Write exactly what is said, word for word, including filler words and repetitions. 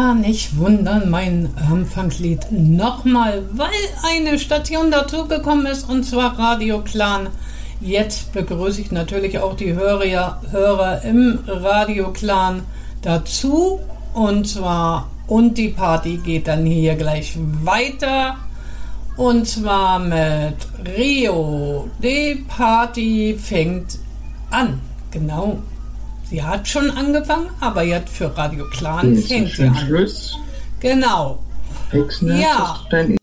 Ja, nicht wundern, mein Anfangslied nochmal, weil eine Station dazugekommen ist, und zwar Radio Clan. Jetzt begrüße ich natürlich auch die Hörer, Hörer im Radio Clan dazu, und zwar, und die Party geht dann hier gleich weiter, und zwar mit Rio. Die Party fängt an, genau. Sie hat schon angefangen, aber jetzt für Radio Clan Jetzt fängt sie an. Schluss. Genau. Exner, Ja,